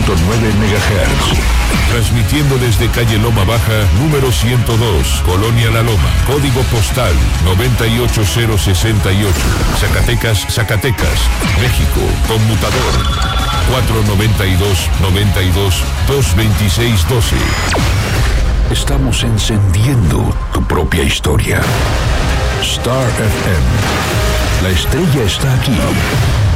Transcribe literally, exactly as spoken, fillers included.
punto nueve megahertz. Transmitiendo desde calle Loma Baja, número ciento dos, Colonia La Loma, código postal noventa y ocho cero sesenta y ocho, Zacatecas, Zacatecas, México, conmutador cuatro noventa y dos, noventa y dos, dos veintiséis doce. Estamos encendiendo tu propia historia. Star F M. La estrella está aquí.